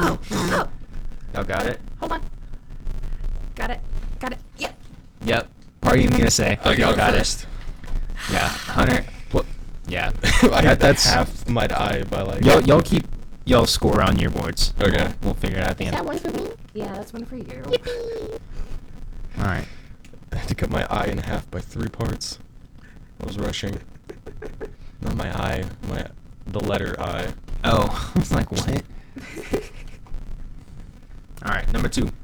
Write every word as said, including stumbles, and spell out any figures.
Oh. Y'all got it? Hold on. Got it. Got it. Yep. Yep. Part you need to say. I Y'all got, got it it. first. Yeah. Hunter. What? Yeah. I had that's half my eye by like. Y'all, y'all keep y'all score on your boards. Okay. We'll, we'll figure it out at the Is end. that one for me? Yeah, that's one for you. All right. I had to cut my eye in half by three parts. I was rushing. Not my eye, my the letter I. Oh, I was like, what? All right. Number two.